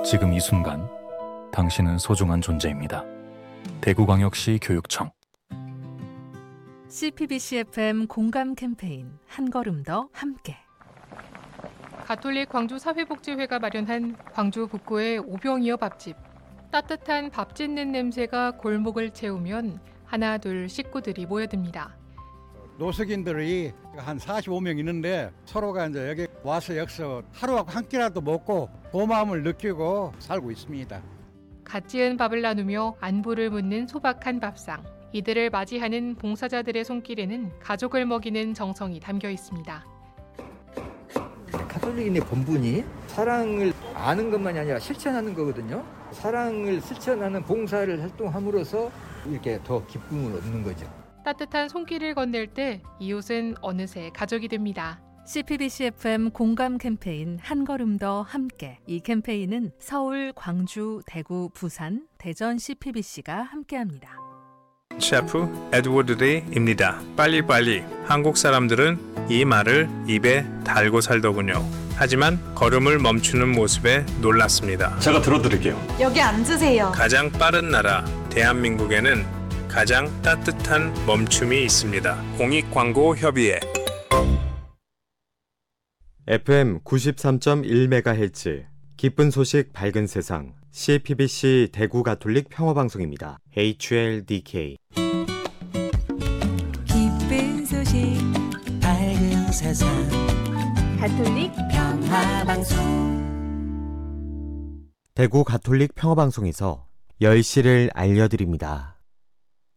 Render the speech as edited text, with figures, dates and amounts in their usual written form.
지금 이 순간 당신은 소중한 존재입니다. 대구광역시 교육청. CPBC-FM 공감 캠페인 한 걸음 더 함께. 가톨릭 광주 사회복지회가 마련한 광주 북구의 오병이어 밥집. 따뜻한 밥 짓는 냄새가 골목을 채우면 하나 둘 식구들이 모여듭니다. 노숙인들이 한 45명 있는데 서로가 이제 여기 와서 여기서 하루 한 끼라도 먹고 고마움을 느끼고 살고 있습니다. 갓 지은 밥을 나누며 안부를 묻는 소박한 밥상. 이들을 맞이하는 봉사자들의 손길에는 가족을 먹이는 정성이 담겨 있습니다. 가톨릭인의 본분이 사랑을 아는 것만이 아니라 실천하는 거거든요. 사랑을 실천하는 봉사를 활동함으로써 이렇게 더 기쁨을 얻는 거죠. 따뜻한 손길을 건넬 때 이웃은 어느새 가족이 됩니다. CPBC-FM 공감 캠페인 한 걸음 더 함께. 이 캠페인은 서울, 광주, 대구, 부산, 대전 CPBC가 함께합니다. 셰프 에드워드 레이입니다. 빨리빨리. 한국 사람들은 이 말을 입에 달고 살더군요. 하지만 걸음을 멈추는 모습에 놀랐습니다. 제가 들어드릴게요. 여기 앉으세요. 가장 빠른 나라 대한민국에는 가장 따뜻한 멈춤이 있습니다. 공익광고협의회. FM 93.1MHz 기쁜 소식 밝은 세상 CPBC 대구 가톨릭 평화방송입니다. HLDK. 기쁜 소식 밝은 세상 가톨릭 평화방송. 대구 가톨릭 평화방송에서 10시를 알려드립니다.